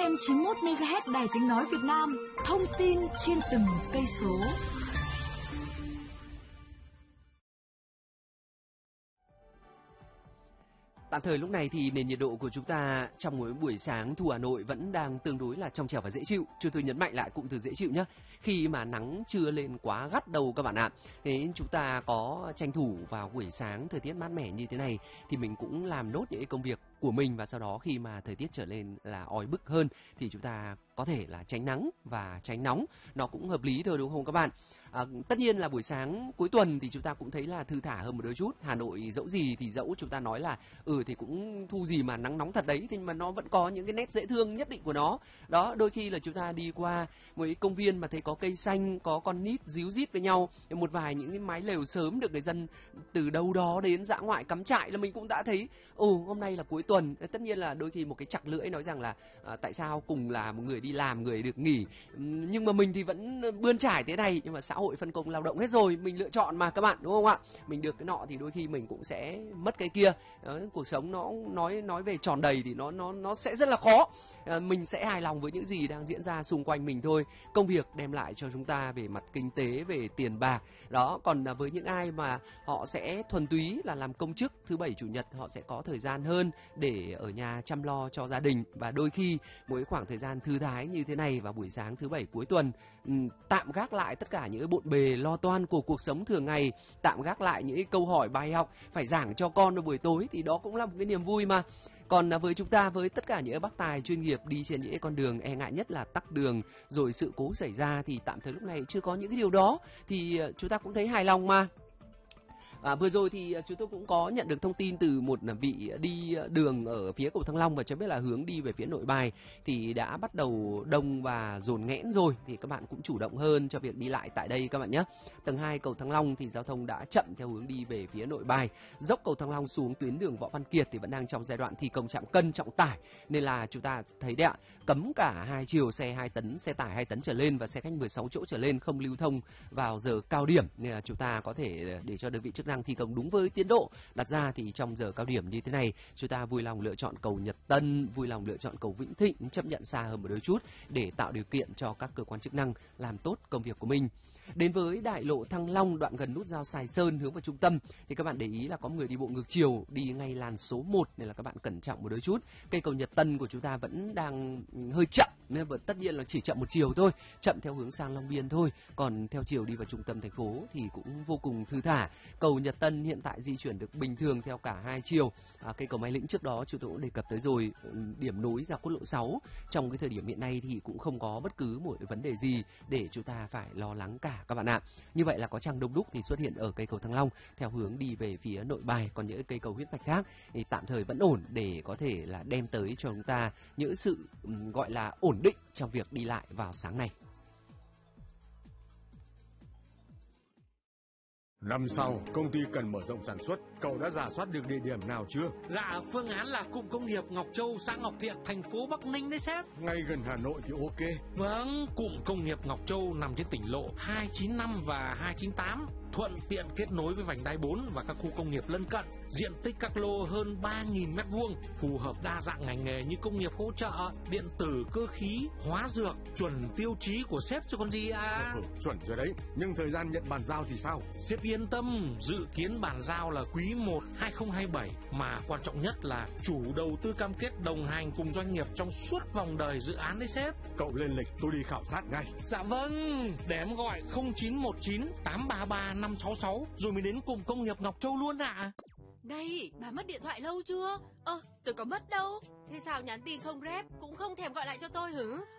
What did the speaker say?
FM 91 MHz Đài Tiếng nói Việt Nam, thông tin trên từng cây số. Tạm thời lúc này thì nền nhiệt độ của chúng ta trong mỗi buổi sáng thủ Hà Nội vẫn đang tương đối là trong trẻo và dễ chịu. Chúng tôi nhấn mạnh lại cụm từ dễ chịu nhé. Khi mà nắng chưa lên quá gắt đầu các bạn ạ. Thế chúng ta có tranh thủ vào buổi sáng thời tiết mát mẻ như thế này thì mình cũng làm nốt những công việc của mình, và sau đó khi mà thời tiết trở lên là oi bức hơn thì chúng ta có thể là tránh nắng và tránh nóng, nó cũng hợp lý thôi đúng không các bạn? Tất nhiên là buổi sáng cuối tuần thì chúng ta cũng thấy là thư thả hơn một đôi chút. Hà Nội dẫu gì thì dẫu chúng ta nói là thì cũng thu gì mà nắng nóng thật đấy, nhưng mà nó vẫn có những cái nét dễ thương nhất định của nó. Đó, đôi khi là chúng ta đi qua một cái công viên mà thấy có cây xanh, có con nít ríu rít với nhau, một vài những cái mái lều sớm được người dân từ đâu đó đến dã ngoại cắm trại là mình cũng đã thấy hôm nay là cuối tuần. Tất nhiên là đôi khi một cái chặt lưỡi nói rằng là tại sao cùng là một người đi làm, người được nghỉ, nhưng mà mình thì vẫn bươn trải thế này, nhưng mà xã hội phân công lao động hết rồi, mình lựa chọn mà các bạn, đúng không ạ? Mình được cái nọ thì đôi khi mình cũng sẽ mất cái kia. Đó, cuộc sống nó nói về tròn đầy thì nó sẽ rất là khó. Mình sẽ hài lòng với những gì đang diễn ra xung quanh mình thôi. Công việc đem lại cho chúng ta về mặt kinh tế, về tiền bạc. Đó, còn với những ai mà họ sẽ thuần túy là làm công chức, thứ bảy chủ nhật họ sẽ có thời gian hơn để ở nhà chăm lo cho gia đình, và đôi khi mỗi khoảng thời gian thư thái như thế này vào buổi sáng thứ bảy cuối tuần, tạm gác lại tất cả những cái bộn bề lo toan của cuộc sống thường ngày, tạm gác lại những cái câu hỏi bài học phải giảng cho con vào buổi tối, thì đó cũng là một cái niềm vui mà. Còn với chúng ta, với tất cả những bác tài chuyên nghiệp đi trên những con đường e ngại nhất là tắc đường rồi sự cố xảy ra, thì tạm thời lúc này chưa có những cái điều đó, thì chúng ta cũng thấy hài lòng mà. Vừa rồi thì chúng tôi cũng có nhận được thông tin từ một vị đi đường ở phía cầu Thăng Long, và cho biết là hướng đi về phía Nội Bài thì đã bắt đầu đông và dồn nghẽn rồi, thì các bạn cũng chủ động hơn cho việc đi lại tại đây các bạn nhé. Tầng 2 cầu Thăng Long thì giao thông đã chậm theo hướng đi về phía Nội Bài. Dốc cầu Thăng Long xuống tuyến đường Võ Văn Kiệt thì vẫn đang trong giai đoạn thi công trạm cân trọng tải, nên là chúng ta thấy đấy ạ, cấm cả hai chiều xe 2 tấn, xe tải 2 tấn trở lên và xe khách 16 chỗ trở lên không lưu thông vào giờ cao điểm, nên là chúng ta có thể để cho đơn vị chức năng thi công đúng với tiến độ đặt ra, thì trong giờ cao điểm như thế này chúng ta vui lòng lựa chọn cầu Nhật Tân, vui lòng lựa chọn cầu Vĩnh Thịnh, chấp nhận xa hơn một đôi chút để tạo điều kiện cho các cơ quan chức năng làm tốt công việc của mình. Đến với đại lộ Thăng Long đoạn gần nút giao Sài Sơn hướng vào trung tâm thì các bạn để ý là có người đi bộ ngược chiều đi ngay làn số 1, nên là các bạn cẩn trọng một đôi chút. Cây cầu Nhật Tân của chúng ta vẫn đang hơi chậm, nên tất nhiên là chỉ chậm một chiều thôi, chậm theo hướng sang Long Biên thôi, còn theo chiều đi vào trung tâm thành phố thì cũng vô cùng thư thả. Cầu Nhật Tân hiện tại di chuyển được bình thường theo cả hai chiều. Cây cầu Mai Lĩnh trước đó chúng tôi cũng đề cập tới rồi, điểm nối ra quốc lộ 6 trong cái thời điểm hiện nay thì cũng không có bất cứ một vấn đề gì để chúng ta phải lo lắng cả các bạn ạ. Như vậy là có chăng đông đúc thì xuất hiện ở cây cầu Thăng Long theo hướng đi về phía Nội Bài, còn những cây cầu huyết mạch khác thì tạm thời vẫn ổn để có thể là đem tới cho chúng ta những sự gọi là ổn định trong việc đi lại vào sáng nay. Năm sau, công ty cần mở rộng sản xuất, cậu đã rà soát được địa điểm nào chưa? Dạ, phương án là cụm công nghiệp Ngọc Châu, xã Ngọc Thiện, thành phố Bắc Ninh đấy sếp. Ngay gần Hà Nội thì ok. Vâng, cụm công nghiệp Ngọc Châu nằm trên tỉnh lộ 295 và 298, thuận tiện kết nối với vành đai 4 và các khu công nghiệp lân cận. Diện tích các lô hơn 3.000 m2, phù hợp đa dạng ngành nghề như công nghiệp hỗ trợ, điện tử, cơ khí, hóa dược, chuẩn tiêu chí của sếp chứ còn gì à. Chuẩn rồi đấy, nhưng thời gian nhận bàn giao thì sao? Sếp yên tâm, dự kiến bàn giao là quý 1 2027, mà quan trọng nhất là chủ đầu tư cam kết đồng hành cùng doanh nghiệp trong suốt vòng đời dự án đấy sếp. Cậu lên lịch, tôi đi khảo sát ngay. Dạ vâng, để em gọi 0919 833 566 rồi mới đến cụm công nghiệp Ngọc Châu luôn ạ. Này, bà mất điện thoại lâu chưa? Tôi có mất đâu. Thế sao nhắn tin không rep, cũng không thèm gọi lại cho tôi hử?